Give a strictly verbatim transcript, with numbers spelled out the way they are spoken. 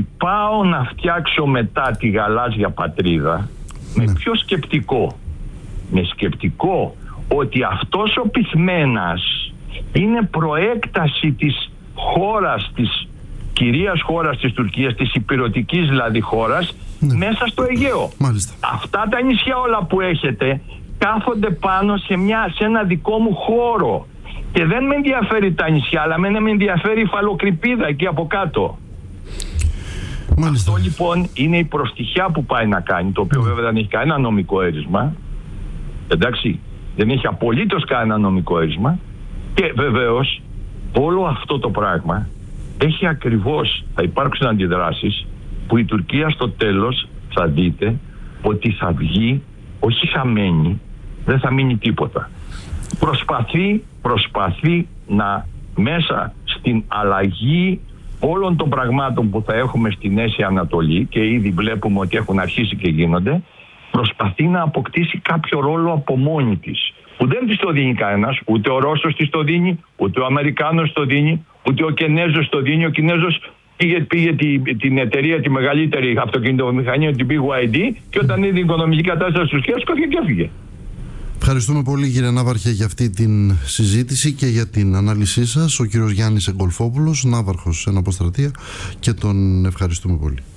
ότι πάω να φτιάξω μετά τη γαλάζια πατρίδα, ναι, με ποιο σκεπτικό? Με σκεπτικό ότι αυτός ο πυθμένας είναι προέκταση της χώρας, της κυρίας χώρας της Τουρκίας, της υπηρετικής δηλαδή χώρας, ναι, μέσα στο Αιγαίο. Μάλιστα. Αυτά τα νησιά όλα που έχετε κάθονται πάνω σε, μια, σε ένα δικό μου χώρο. Και δεν με ενδιαφέρει τα νησιά, αλλά με ενδιαφέρει η υφαλοκρηπίδα εκεί από κάτω. Μάλιστα. Αυτό λοιπόν είναι η προστιχιά που πάει να κάνει, το οποίο mm. βέβαια δεν έχει κανένα νομικό έρισμα. Εντάξει, δεν έχει απολύτως κανένα νομικό έρισμα. Και βεβαίως όλο αυτό το πράγμα έχει ακριβώς, θα υπάρξουν αντιδράσεις που η Τουρκία στο τέλος θα δείτε ότι θα βγει όχι χαμένη, δεν θα μείνει τίποτα. Προσπαθεί, προσπαθεί να μέσα στην αλλαγή όλων των πραγμάτων που θα έχουμε στη Μέση Ανατολή, και ήδη βλέπουμε ότι έχουν αρχίσει και γίνονται, προσπαθεί να αποκτήσει κάποιο ρόλο από μόνη της, που δεν της το δίνει κανένας, ούτε ο Ρώσος της το δίνει, ούτε ο Αμερικάνος το δίνει, ούτε ο Κινέζος το δίνει. Ο Κινέζος πήγε, πήγε τη, την εταιρεία, τη μεγαλύτερη αυτοκινητοβιομηχανία, την μπι γουάι ντι, και όταν είδε η οικονομική κατάσταση στους Τουρκίας, σκόθηκε και έφυγε. Ευχαριστούμε πολύ, κύριε Ναύαρχε, για αυτή την συζήτηση και για την ανάλυση σας. Ο κύριος Γιάννης Εγκολφόπουλος, ναύαρχος εν αποστρατεία, και τον ευχαριστούμε πολύ.